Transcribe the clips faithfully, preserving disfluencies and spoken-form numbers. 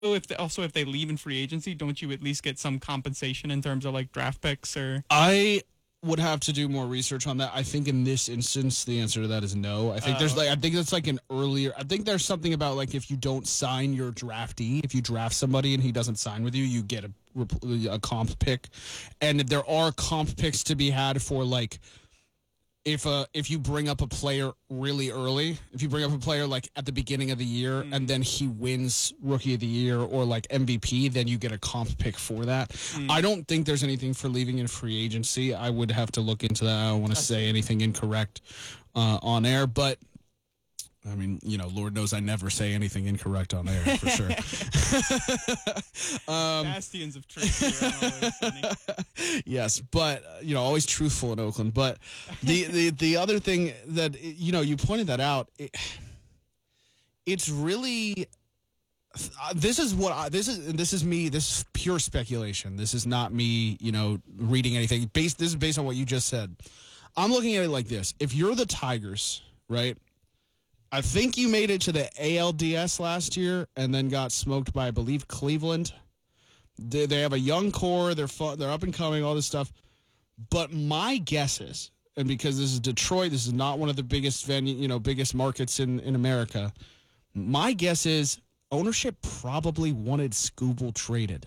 if they, also if they leave in free agency, don't you at least get some compensation in terms of like draft picks or? I would have to do more research on that. I think in this instance, the answer to that is no. I think Oh, there's like okay. I think that's like an earlier. I think there's something about like if you don't sign your draftee, if you draft somebody and he doesn't sign with you, you get a rep- a comp pick, and there are comp picks to be had for like. If uh if you bring up a player really early, if you bring up a player like at the beginning of the year Mm. and then he wins Rookie of the Year or like M V P, then you get a comp pick for that. Mm. I don't think there's anything for leaving in free agency. I would have to look into that. I don't want to say anything incorrect uh, on air, but I mean, you know, Lord knows I never say anything incorrect on air for sure. um, Bastions of truth. Here on Always Sunny. yes, but uh, you know, always truthful in Oakland. But the the the other thing that you know, you pointed that out. It, it's really uh, this is what I, this is this is me. This is pure speculation. This is not me. You know, reading anything. Based this is based on what you just said. I'm looking at it like this: if you're the Tigers, right? I think you made it to the A L D S last year and then got smoked by, I believe, Cleveland. They, they have a young core. They're fun, they're up and coming, all this stuff. But my guess is, and because this is Detroit, this is not one of the biggest venue, you know, biggest markets in, in America. My guess is ownership probably wanted Scooble traded.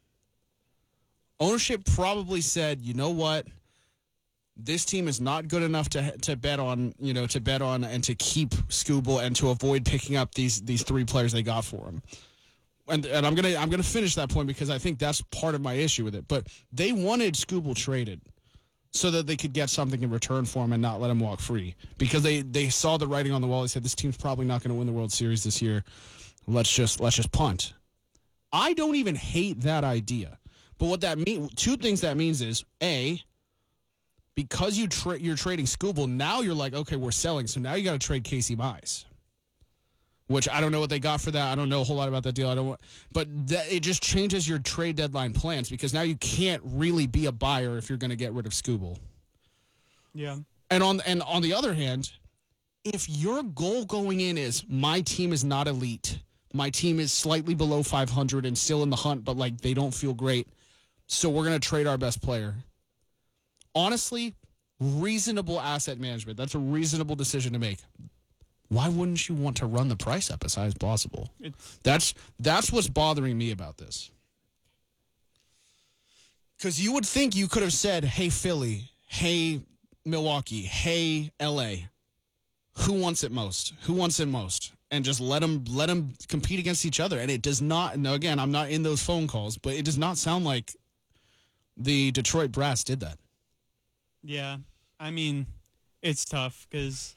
Ownership probably said, you know what? This team is not good enough to to bet on, you know, to bet on and to keep Scooble and to avoid picking up these these three players they got for him. And and I'm gonna I'm gonna finish that point because I think that's part of my issue with it. But they wanted Scooble traded so that they could get something in return for him and not let him walk free. Because they, they saw the writing on the wall. They said this team's probably not going to win the World Series this year. Let's just let's just punt. I don't even hate that idea. But what that mean two things that means is A, because you tra- you're trading Scooble, now you're like, okay, we're selling, so now you got to trade Casey Mize, which I don't know what they got for that. I don't know a whole lot about that deal. I don't want, but that, it just changes your trade deadline plans because now you can't really be a buyer if you're going to get rid of Scooble. Yeah. And on and on the other hand, if your goal going in is my team is not elite, my team is slightly below five hundred and still in the hunt, but like they don't feel great, so we're going to trade our best player. Honestly, reasonable asset management. That's a reasonable decision to make. Why wouldn't you want to run the price up as high as possible? It's, That's that's what's bothering me about this. Because you would think you could have said, hey, Philly, hey, Milwaukee, hey, L A, who wants it most? Who wants it most? And just let them, let them compete against each other. And it does not, now again, I'm not in those phone calls, but it does not sound like the Detroit Brass did that. yeah. I mean, it's tough because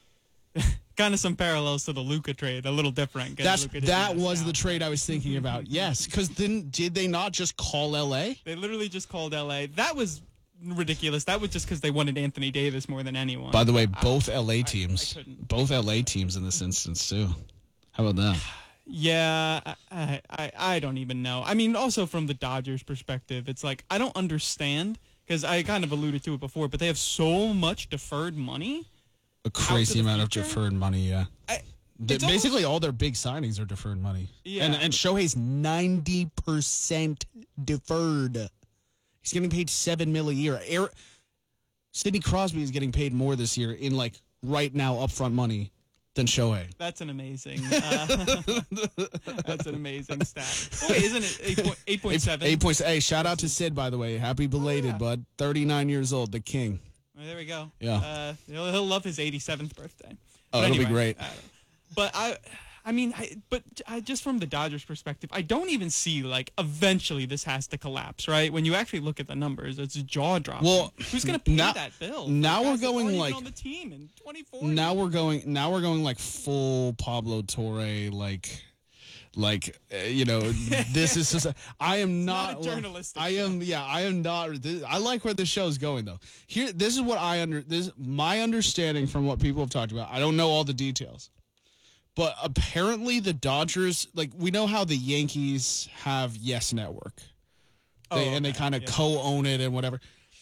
kind of some parallels to the Luka trade, a little different. 'cause That's Luka didn't that have was Scout. the trade I was thinking about. Yes, because then did they not just call L A? They literally just called L A. That was ridiculous. That was just because they wanted Anthony Davis more than anyone. By the way, I- both L A I teams, couldn't. both L A teams in this instance too. How about that? Yeah, I, I I don't even know. I mean, also from the Dodgers' perspective, it's like I don't understand because I kind of alluded to it before, but they have so much deferred money. A crazy the amount of future? deferred money. Yeah, I, The- it's almost- basically all their big signings are deferred money. Yeah. and and Shohei's ninety percent deferred. He's getting paid seven mil a year. Air, Sidney Crosby is getting paid more this year in like right now upfront money than Shohei. That's an amazing. Uh, that's an amazing stat. Oh, wait, isn't it eight point eight point seven? Eight points. Hey, shout out to Sid, by the way. Happy belated, yeah. bud. thirty-nine years old, the king. Well, there we go. Yeah. Uh, he'll, he'll love his eighty-seventh birthday. Oh, But it'll be anyway, great. uh, but I, I mean, I, but I, just from the Dodgers' perspective, I don't even see like eventually this has to collapse, right? When you actually look at the numbers, it's jaw dropping. Well, who's going to pay now- that bill? now For we're guys that going, aren't even like- on the team in twenty forty. Now we're going. Now we're going like full Pablo Torre, like, like uh, you know. This is just. A, I am not not. a journalistic I am. Yeah, I am not. This, I like where this show's going though. Here, this is what I under. This my understanding from what people have talked about. I don't know all the details, but apparently the Dodgers, like we know how the Yankees have Yes Network, they, Oh, and they okay, kind of yeah. co-own it and whatever.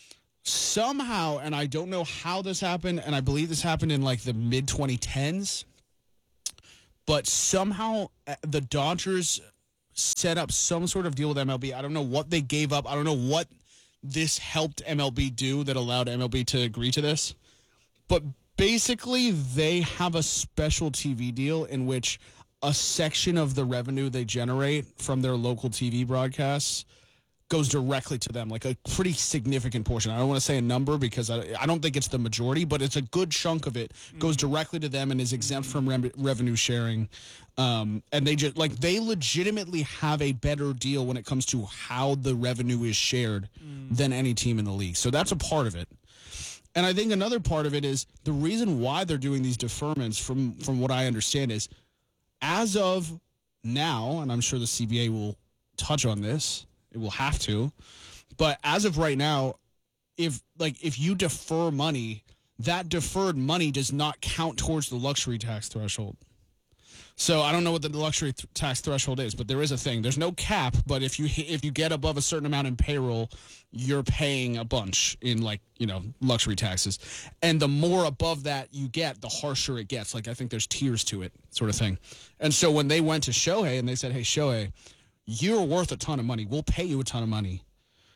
Somehow, and I don't know how this happened, and I believe this happened in like the mid twenty tens, but somehow uh, the Dodgers set up some sort of deal with M L B. I don't know what they gave up. I don't know what this helped M L B do that allowed M L B to agree to this. But basically, they have a special T V deal in which a section of the revenue they generate from their local T V broadcasts goes directly to them, like a pretty significant portion. I don't want to say a number because I, I don't think it's the majority, but it's a good chunk of it goes directly to them and is exempt from re- revenue sharing. Um, and they just like they legitimately have a better deal when it comes to how the revenue is shared mm. than any team in the league. So that's a part of it. And I think another part of it is the reason why they're doing these deferments, from from what I understand, is as of now, and I'm sure the C B A will touch on this, it will have to, but as of right now, if like if you defer money, that deferred money does not count towards the luxury tax threshold. So I don't know what the luxury th- tax threshold is, but there is a thing. There's no cap, but if you if you get above a certain amount in payroll, you're paying a bunch in, like, you know, luxury taxes. And the more above that you get, the harsher it gets. Like, I think there's tiers to it, sort of thing. And so when they went to Shohei and they said, hey, Shohei, you're worth a ton of money. We'll pay you a ton of money.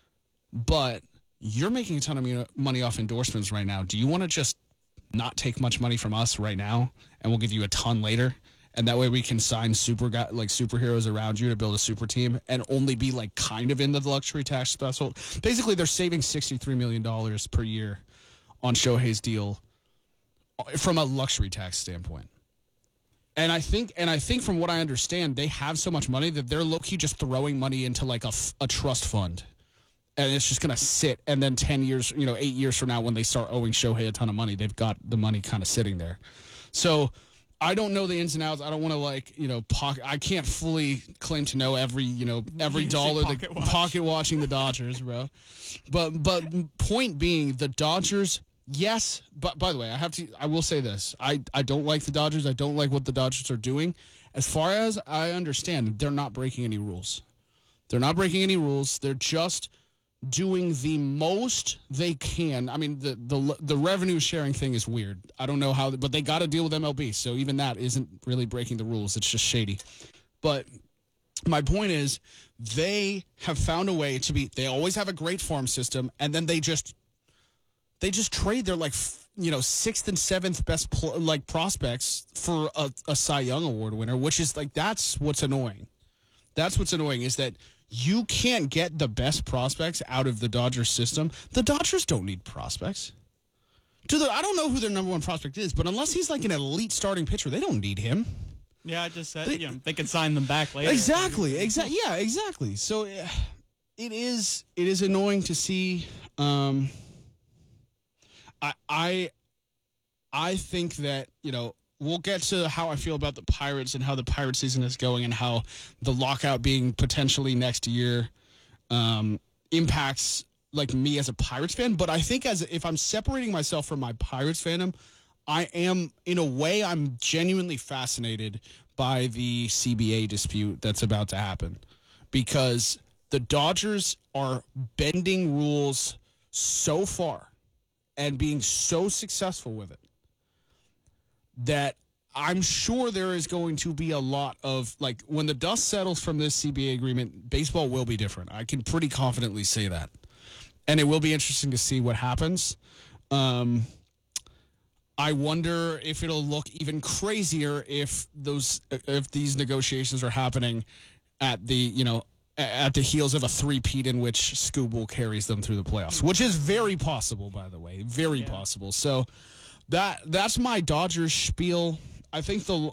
But you're making a ton of money off endorsements right now. Do you want to just not take much money from us right now, and we'll give you a ton later? And that way we can sign super guy, like superheroes around you to build a super team and only be like kind of in the luxury tax threshold. Basically, they're saving sixty-three million dollars per year on Shohei's deal from a luxury tax standpoint. And I think, and I think from what I understand, they have so much money that they're low-key just throwing money into like a, a trust fund. And it's just going to sit. And then ten years, you know, eight years from now, when they start owing Shohei a ton of money, they've got the money kind of sitting there. So I don't know the ins and outs. I don't want to, like, you know, pocket. I can't fully claim to know every, you know, every You dollar say pocket the watch. pocket watching the Dodgers, bro. But but point being, the Dodgers, yes. But by the way, I have to. I will say this. I I don't like the Dodgers. I don't like what the Dodgers are doing. As far as I understand, they're not breaking any rules. They're not breaking any rules. They're just doing the most they can. I mean, the the the revenue sharing thing is weird. I don't know how, but they got to deal with M L B, so even that isn't really breaking the rules. It's just shady. But my point is, they have found a way to be. They always have a great farm system, and then they just they just trade their, like, you know, sixth and seventh best pl- like prospects for a, a Cy Young Award winner, which is like that's what's annoying. That's what's annoying is that you can't get the best prospects out of the Dodgers system. The Dodgers don't need prospects. Do the, I don't know who their number one prospect is, but unless he's like an elite starting pitcher, they don't need him. Yeah, I just said, They- you know, they can sign them back later. Exactly. Exactly. Yeah, exactly. So uh, it is it is annoying to see. Um, I I I think that, you know, we'll get to how I feel about the Pirates and how the Pirate season is going and how the lockout being potentially next year um, impacts, like, me as a Pirates fan. But I think as if I'm separating myself from my Pirates fandom, I am, in a way, I'm genuinely fascinated by the C B A dispute that's about to happen, because the Dodgers are bending rules so far and being so successful with it that I'm sure there is going to be a lot of, like, when the dust settles from this C B A agreement, baseball will be different. I can pretty confidently say that. And it will be interesting to see what happens. Um, I wonder if it'll look even crazier if those if these negotiations are happening at the, you know, at the heels of a three-peat in which Scooble carries them through the playoffs, which is very possible, by the way, very Yeah. possible. So that that's my Dodgers spiel. I think the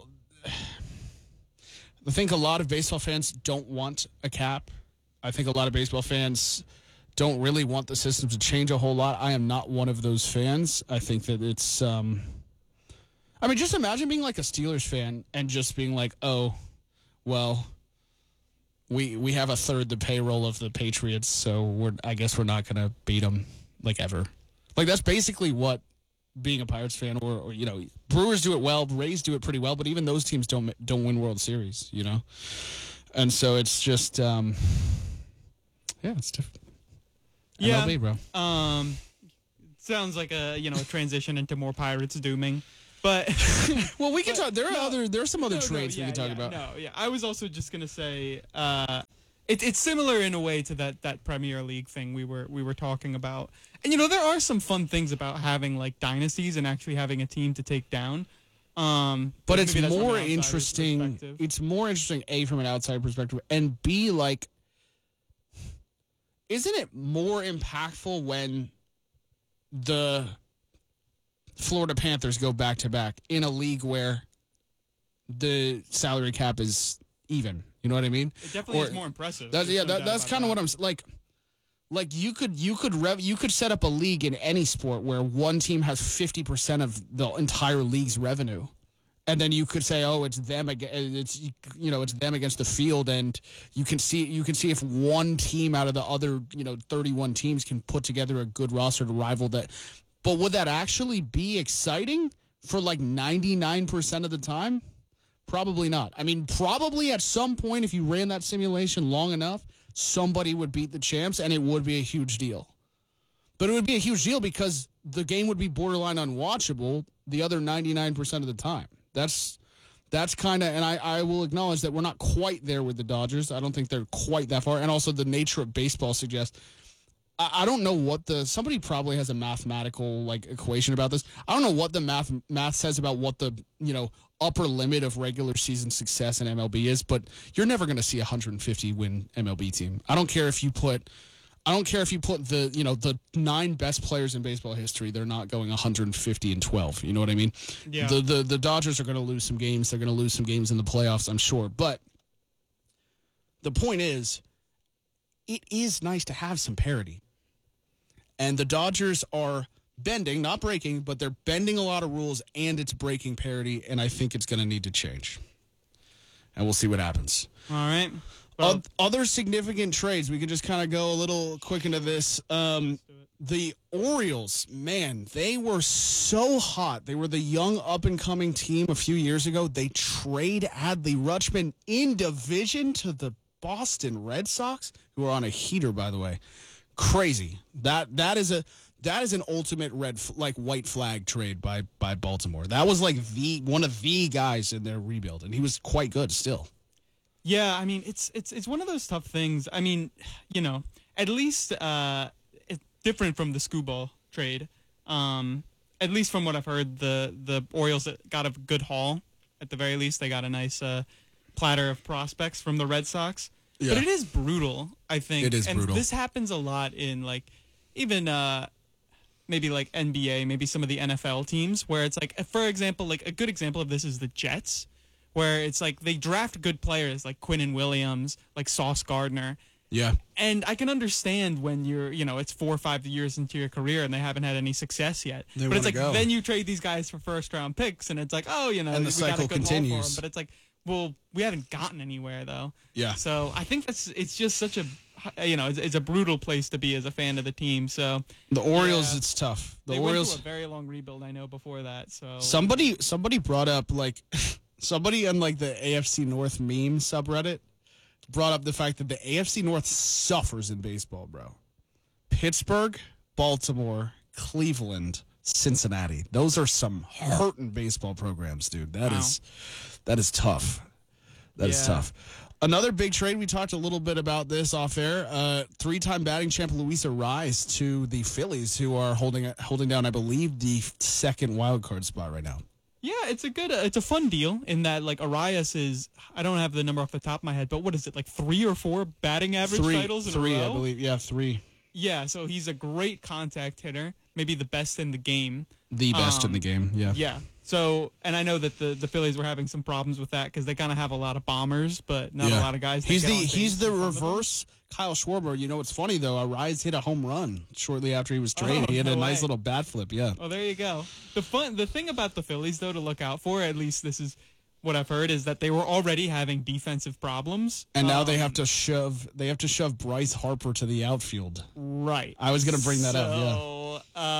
I think a lot of baseball fans don't want a cap. I think a lot of baseball fans don't really want the system to change a whole lot. I am not one of those fans. I think that it's um I mean, just imagine being like a Steelers fan and just being like, "Oh, well, we we have a third the payroll of the Patriots, so we're I guess we're not going to beat them, like, ever." Like, that's basically what being a Pirates fan, or, or, you know, Brewers do it well, Rays do it pretty well, but even those teams don't don't win World Series, you know? And so it's just, um, yeah, it's different. Yeah. M L B, bro. Um, sounds like a, you know, a transition into more Pirates dooming. But Well, we can But, talk. There are no, other. There are some other no, no, trades yeah, we can talk yeah, about. No, yeah. I was also just gonna say, uh, it, it's similar in a way to that that Premier League thing we were we were talking about. And you know, there are some fun things about having like dynasties and actually having a team to take down. Um, But it's maybe that's from an more outsider's interesting. perspective. It's more interesting, A, from an outside perspective, and B, like, isn't it more impactful when the Florida Panthers go back to back in a league where the salary cap is even? You know what I mean? It definitely Or- is more impressive. That's, There's yeah, no that, doubt that's about kind of that. what I'm s- like. Like you could you could rev, you could set up a league in any sport where one team has fifty percent of the entire league's revenue, and then you could say, oh, it's them against it's you know it's them against the field, and you can see you can see if one team out of the other you know thirty-one teams can put together a good roster to rival that. But would that actually be exciting for like ninety-nine percent of the time? Probably not. I mean, probably at some point, if you ran that simulation long enough, somebody would beat the champs, and it would be a huge deal. But it would be a huge deal because the game would be borderline unwatchable the other ninety-nine percent of the time. That's that's kind of, and I, I will acknowledge that we're not quite there with the Dodgers. I don't think they're quite that far. And also the nature of baseball suggests, I, I don't know what the, somebody probably has a mathematical like equation about this. I don't know what the math math says about what the, you know, upper limit of regular season success in M L B is, but you're never going to see a one hundred fifty win M L B team. I don't care if you put, I don't care if you put the, you know, the nine best players in baseball history, they're not going one hundred fifty and twelve. You know what I mean? Yeah. The the the Dodgers are going to lose some games. They're going to lose some games in the playoffs, I'm sure. But the point is, it is nice to have some parity. And the Dodgers are bending, not breaking, but they're bending a lot of rules, and it's breaking parity, and I think it's going to need to change. And we'll see what happens. All right. Well, Oth- Other significant trades, we could just kind of go a little quick into this. Um, the Orioles, man, they were so hot. They were the young up-and-coming team a few years ago. They trade Adley Rutschman in division to the Boston Red Sox, who are on a heater, by the way. Crazy. That that is a that is an ultimate red f- like white flag trade by by Baltimore. That was like the one of the guys in their rebuild, and he was quite good still. yeah, I mean, it's it's it's one of those tough things. I mean, you know, at least uh, it's different from the Scuball trade. Um, at least from what I've heard, the the Orioles got a good haul. At the very least, they got a nice uh, platter of prospects from the Red Sox. Yeah. But it is brutal, I think. It is and brutal. This happens a lot in like even uh, maybe like N B A, maybe some of the N F L teams, where it's like, for example, like a good example of this is the Jets, where it's like they draft good players like Quinnen Williams, like Sauce Gardner. Yeah. And I can understand when you're, you know, it's four or five years into your career and they haven't had any success yet. They but it's wanna like go. then you trade these guys for first round picks, and it's like, oh, you know, And the we cycle got a good haul for 'em. continues. But it's like, well, we haven't gotten anywhere though. Yeah. So I think that's it's just such a, you know, it's, it's a brutal place to be as a fan of the team. So The Orioles, Yeah. it's tough. The they Orioles. went through a very long rebuild, I know, before that. So Somebody somebody brought up like somebody on like the A F C North meme subreddit brought up the fact that the A F C North suffers in baseball, bro. Pittsburgh, Baltimore, Cleveland, Cincinnati. Those are some hurting baseball programs, dude. That Wow. is that is tough. That is Yeah. tough. Another big trade, we talked a little bit about this off air. Uh, three-time batting champ Luis Ariz to the Phillies, who are holding holding down, I believe, the second wild card spot right now. yeah, it's a good, uh, it's a fun deal in that like Arias is, I don't have the number off the top of my head, but what is it, like three or four batting average Three, titles in three, a I row? believe. Yeah, three. Yeah, so he's a great contact hitter, maybe the best in the game. The best in Um, the game. Yeah. Yeah. So, and I know that the, the Phillies were having some problems with that because they kind of have a lot of bombers, but not Yeah. a lot of guys. that He's get the on he's base the in front of them. reverse Kyle Schwarber. You know what's funny though? Ariz hit a home run shortly after he was traded. Oh, he had a no nice way. little bat flip. Yeah. Oh, there you go. The fun, the thing about the Phillies though to look out for, at least this is what I've heard, is that they were already having defensive problems, And now they Um, have to shove they have to shove Bryce Harper to the outfield. Right. I was gonna bring that up. Yeah. So,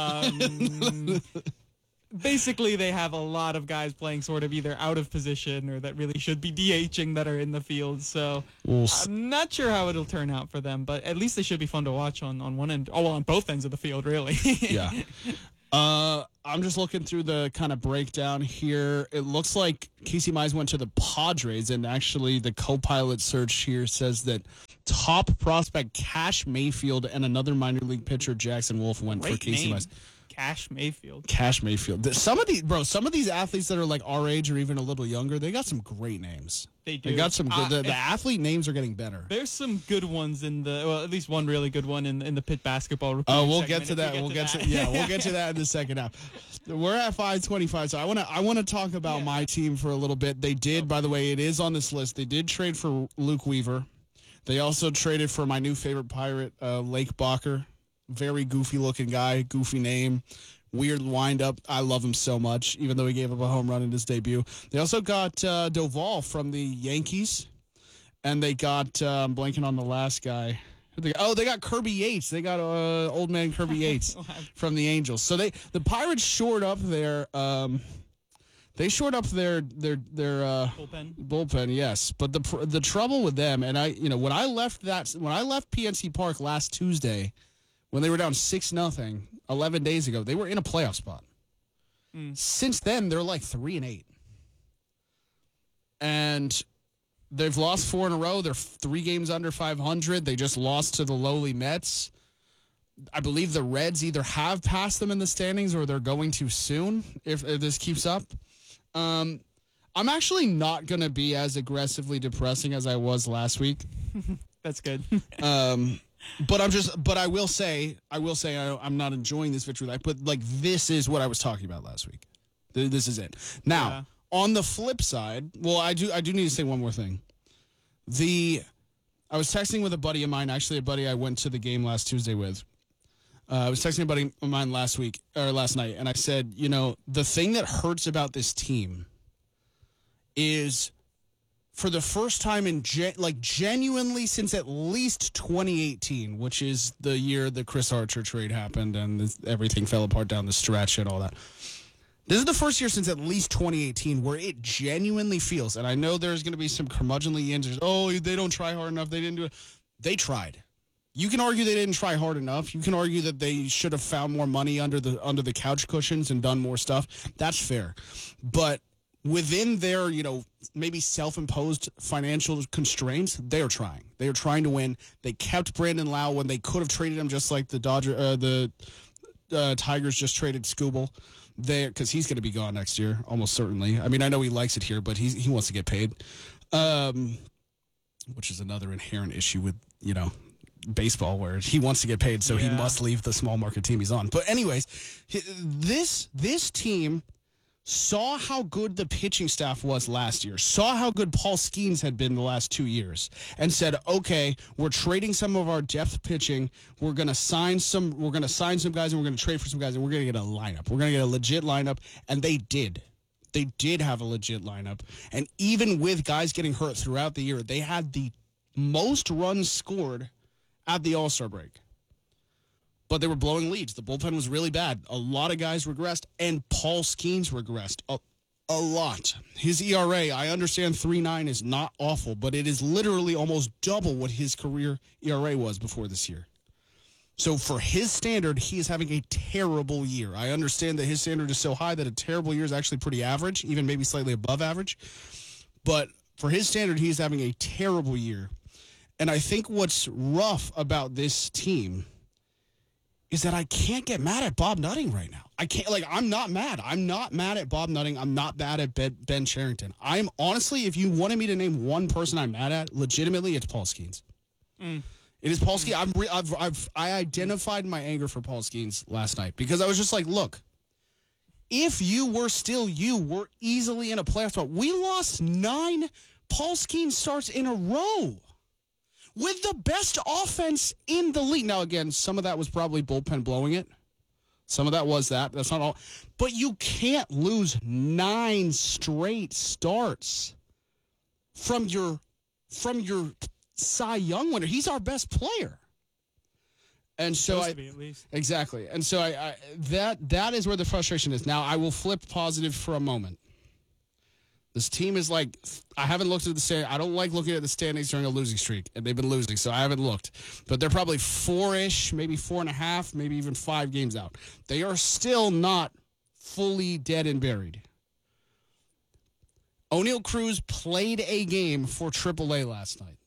um, basically, they have a lot of guys playing sort of either out of position or that really should be DHing that are in the field. So We'll s- I'm not sure how it'll turn out for them, but at least they should be fun to watch on, on one end, oh, well, on both ends of the field, really. yeah. Uh, I'm just looking through the kind of breakdown here. It looks like Casey Mize went to the Padres, and actually the co-pilot search here says that top prospect Cash Mayfield and another minor league pitcher Jackson Wolf went Great for Casey name. Mize. Cash Mayfield. Cash Mayfield. Th- Some of these, bro, some of these athletes that are like our age or even a little younger, they got some great names. They do. They got some good. Uh, the, the athlete names are getting better. There's some good ones in the, well, at least one really good one in in the Pitt basketball. Oh, recruiting we'll segment, get to if that. we We'll get to, that. yeah, we'll get to that in the second half. We're at five twenty-five, so I want to I want to talk about Yeah. my team for a little bit. They did, by the way, it is on this list. They did trade for Luke Weaver. They also traded for my new favorite Pirate, uh, Lake Bacher. Very goofy looking guy, goofy name. Weird windup. I love him so much, even though he gave up a home run in his debut. They also got uh, Doval from the Yankees, and they got uh, I'm blanking on the last guy. Who'd they- Oh, they got Kirby Yates. They got uh, old man Kirby Yates from the Angels. So they the Pirates shored up their um, they shored up their their their uh, Bullpen. bullpen. Yes, but the pr- the trouble with them, and I you know when I left that when I left P N C Park last Tuesday, when they were down six nothing. eleven days ago, they were in a playoff spot. Mm. Since then, they're like three and eight. And they've lost four in a row. They're three games under five hundred. They just lost to the lowly Mets. I believe the Reds either have passed them in the standings or they're going to soon if, if this keeps up. Um, I'm actually not going to be as aggressively depressing as I was last week. That's good. Um, but I'm just, but I will say, I will say, I, I'm not enjoying this victory lap. But like, this is what I was talking about last week. Th- This is it. Now, Yeah. on the flip side, well, I do, I do need to say one more thing. The, I was texting with a buddy of mine, actually a buddy I went to the game last Tuesday with. Uh, I was texting a buddy of mine last week or last night, and I said, you know, the thing that hurts about this team is, for the first time in gen- like genuinely since at least twenty eighteen, which is the year the Chris Archer trade happened and this, everything fell apart down the stretch and all that. This is the first year since at least twenty eighteen where it genuinely feels, and I know there's going to be some curmudgeonly answers. Oh, they don't try hard enough. They didn't do it. They tried. You can argue they didn't try hard enough. You can argue that they should have found more money under the under the couch cushions and done more stuff. That's fair. But within their, you know, maybe self-imposed financial constraints, they are trying. They are trying to win. They kept Brandon Lau when they could have traded him, just like the Dodger, uh, the uh, Tigers just traded Scooble there, because he's going to be gone next year, almost certainly. I mean, I know he likes it here, but he's, he wants to get paid, um, which is another inherent issue with, you know, baseball, where he wants to get paid, so he Yeah. must leave the small market team he's on. But anyways, hi- this this team saw how good the pitching staff was last year, saw how good Paul Skeens had been the last two years, and said, okay, we're trading some of our depth pitching. We're going to sign some, we're going to sign some guys, and we're going to trade for some guys, and we're going to get a lineup. We're going to get a legit lineup, and they did. They did have a legit lineup. And even with guys getting hurt throughout the year, they had the most runs scored at the All-Star break. But they were blowing leads. The bullpen was really bad. A lot of guys regressed, and Paul Skeens regressed a, a lot. His E R A, I understand three point nine is not awful, but it is literally almost double what his career E R A was before this year. So for his standard, he is having a terrible year. I understand that his standard is so high that a terrible year is actually pretty average, even maybe slightly above average. But for his standard, he is having a terrible year. And I think what's rough about this team is that I can't get mad at Bob Nutting right now. I can't, like, I'm not mad. I'm not mad at Bob Nutting. I'm not mad at Ben, Ben Cherington. I'm honestly, if you wanted me to name one person I'm mad at, legitimately, it's Paul Skeens. Mm. It is Paul Skeens. I've, re- I've, I've, I identified my anger for Paul Skeens last night because I was just like, look, if you were still you, we're easily in a playoff spot. We lost nine Paul Skeens starts in a row with the best offense in the league. Now, again, some of that was probably bullpen blowing it. Some of that was that. That's not all. But you can't lose nine straight starts from your from your Cy Young winner. He's our best player. And so Supposed I to be, at least. exactly. And so I, I that that is where the frustration is. Now, I will flip positive for a moment. This team is like, I haven't looked at the stand. I don't like looking at the standings during a losing streak, and they've been losing, so I haven't looked. But they're probably four-ish, maybe four and a half, maybe even five games out. They are still not fully dead and buried. O'Neal Cruz played a game for triple A last night.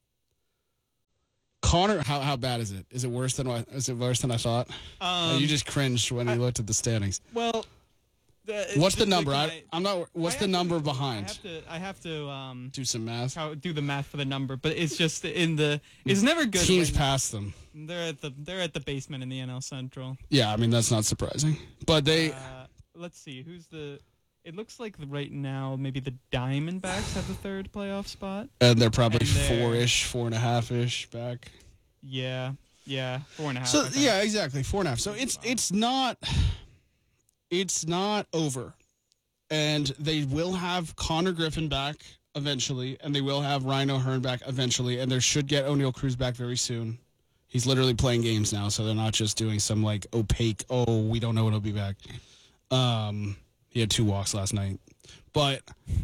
Connor, how how bad is it? Is it worse than what? Is it worse than I thought? Um, Uh, you just cringed when you I- looked at the standings. Well, the, What's the just number? looking I, at- I'm not. What's I the have number to- behind? I have to. I have to um, Do some math. how, do the math for the number, but it's just in the. It's never good. Teams when past them. They're at the. They're at the basement in the N L Central. Yeah, I mean that's not surprising. But they. Uh, let's see. Who's the? It looks like right now maybe the Diamondbacks have the third playoff spot. And they're probably and they're- four-ish, four and a half-ish back. Yeah, yeah, four and a half. So I think. yeah, exactly, four and a half. So it's it's not it's not over, and they will have Connor Griffin back eventually, and they will have Ryan O'Hearn back eventually, and they should get O'Neal Cruz back very soon. He's literally playing games now, so they're not just doing some like opaque. Oh, we don't know when he'll be back. Um, he had two walks last night, but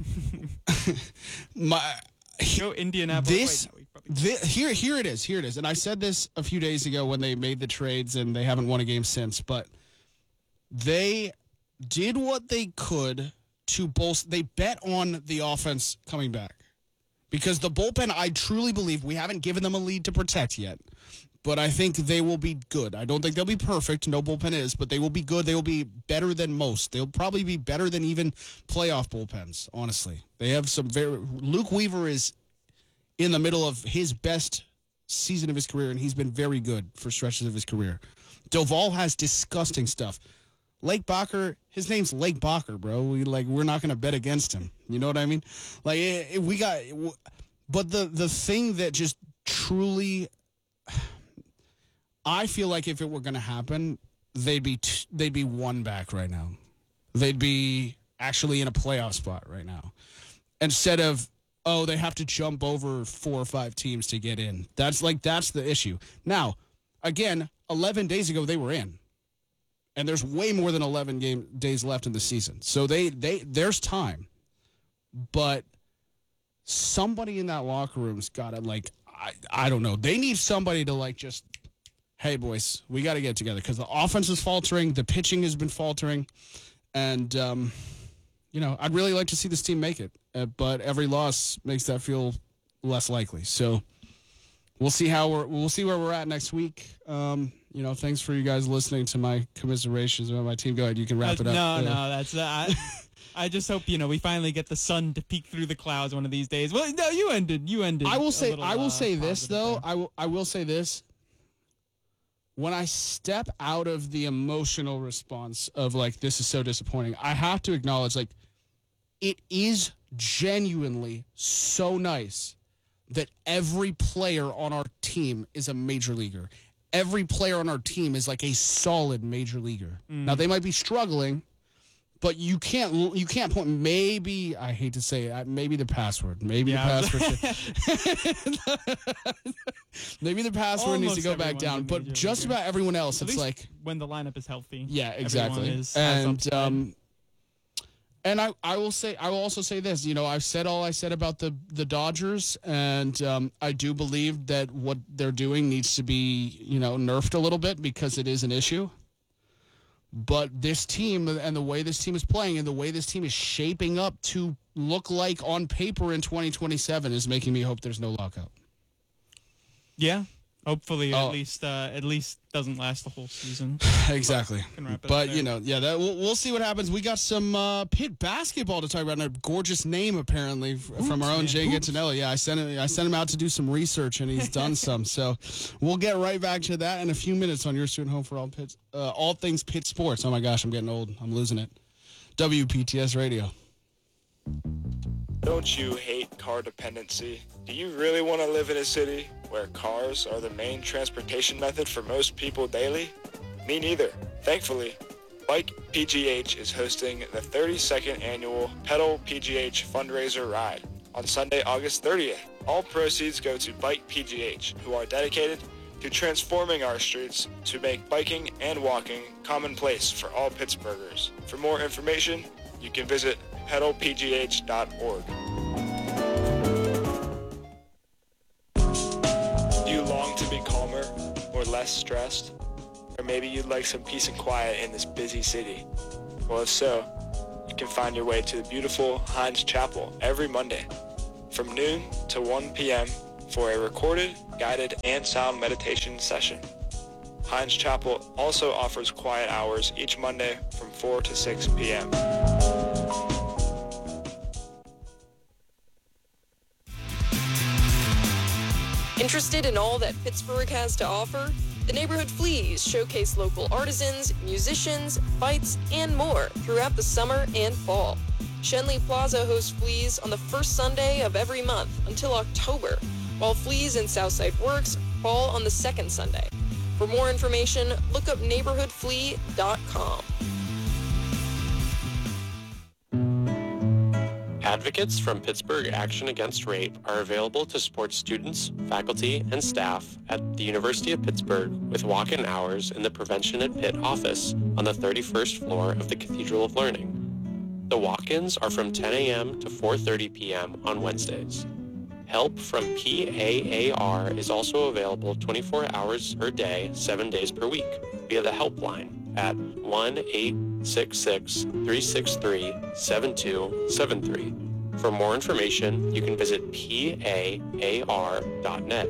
my. Go Indianapolis. This, Wait, no, we probably- thi- here, here it is. Here it is. And I said this a few days ago when they made the trades, and they haven't won a game since. But they did what they could to bolster. They bet on the offense coming back because the bullpen. I truly believe we haven't given them a lead to protect yet, but I think they will be good. I don't think they'll be perfect. No bullpen is, but they will be good. They will be better than most. They'll probably be better than even playoff bullpens. Honestly, they have some very. Luke Weaver is in the middle of his best season of his career, and he's been very good for stretches of his career. Doval has disgusting stuff. Lake Bacher, his name's Lake Bacher, bro. We like we're not going to bet against him. You know what I mean? Like it, it- we got, but the the thing that just truly, I feel like if it were going to happen, they'd be t- they'd be one back right now. They'd be actually in a playoff spot right now, instead of. Oh, they have to jump over four or five teams to get in. That's like that's the issue. Now, again, eleven days ago they were in, and there's way more than eleven game days left in the season. So they they there's time, but somebody in that locker room's got to like I I don't know. They need somebody to like just, hey boys, we got to get together because the offense is faltering, the pitching has been faltering, and um, you know I'd really like to see this team make it. Uh, but every loss makes that feel less likely. So we'll see how we're we'll see where we're at next week. Um, you know, thanks for you guys listening to my commiserations about my team. Go ahead, you can wrap Uh, it up. No, Uh, no, that's uh, I, I just hope you know we finally get the sun to peek through the clouds one of these days. Well, no, you ended. You ended. I will a say little, I will uh, say this positive though. there. I will I will say this. When I step out of the emotional response of like this is so disappointing, I have to acknowledge like it is genuinely so nice that every player on our team is a major leaguer. Every player on our team is like a solid major leaguer. Mm. Now they might be struggling, but you can't you can't point. Maybe I hate to say it. Maybe the password. Maybe Yeah. the password. maybe the password needs to Almost go back everyone's down. a But major just leaguer. about everyone else, At it's least like when the lineup is healthy. yeah, everyone exactly. is- has and upside. um, and I, I will say I will also say this. You know, I've said all I said about the the Dodgers, and um, I do believe that what they're doing needs to be you know nerfed a little bit because it is an issue. But this team and the way this team is playing and the way this team is shaping up to look like on paper in twenty twenty-seven is making me hope there's no lockout. Yeah. Hopefully, Oh. at least uh, at least doesn't last the whole season. Exactly. Can wrap it up But, there. you know, yeah, that, we'll, we'll see what happens. We got some uh, Pitt basketball to talk about, and a gorgeous name, apparently, f- from our own man. Jay Gintinelli. Yeah, I sent, him, I sent him out to do some research, and he's done some. So we'll get right back to that in a few minutes on your student home for all Pitt, uh, all things Pitt sports. Oh, my gosh, I'm getting old. I'm losing it. W P T S Radio. Don't you hate car dependency? Do you really want to live in a city where cars are the main transportation method for most people daily? Me neither. Thankfully, Bike P G H is hosting the thirty-second annual Pedal P G H fundraiser ride on Sunday, August thirtieth. All proceeds go to Bike P G H, who are dedicated to transforming our streets to make biking and walking commonplace for all Pittsburghers. For more information, you can visit pedal p g h dot org. Do you long to be calmer or less stressed? Or maybe you'd like some peace and quiet in this busy city? Well, if so, you can find your way to the beautiful Hines Chapel every Monday from noon to one p.m. for a recorded, guided, and sound meditation session. Hines Chapel also offers quiet hours each Monday from four to six p.m. Interested in all that Pittsburgh has to offer? The Neighborhood Fleas showcase local artisans, musicians, fights, and more throughout the summer and fall. Shenley Plaza hosts Fleas on the first Sunday of every month until October, while Fleas and Southside Works fall on the second Sunday. For more information, look up neighborhood flea dot com. Advocates from Pittsburgh Action Against Rape are available to support students, faculty, and staff at the University of Pittsburgh with walk-in hours in the Prevention at Pitt office on the thirty-first floor of the Cathedral of Learning. The walk-ins are from ten a.m. to four thirty p.m. on Wednesdays. Help from P A A R is also available twenty-four hours per day, seven days per week via the helpline at one eight six six, three six three, seven two seven three. For more information, you can visit P A A R dot net.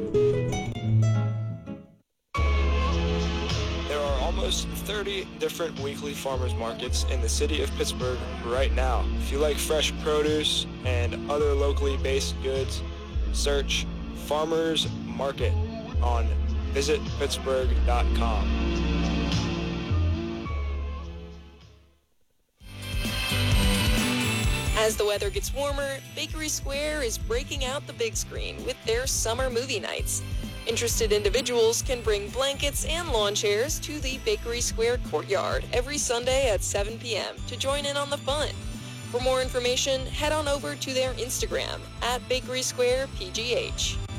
There are almost thirty different weekly farmers markets in the city of Pittsburgh right now. If you like fresh produce and other locally based goods, search Farmers Market on visit pittsburgh dot com. As the weather gets warmer, Bakery Square is breaking out the big screen with their summer movie nights. Interested individuals can bring blankets and lawn chairs to the Bakery Square courtyard every Sunday at seven p.m. to join in on the fun. For more information, head on over to their Instagram at Bakery Square P G H.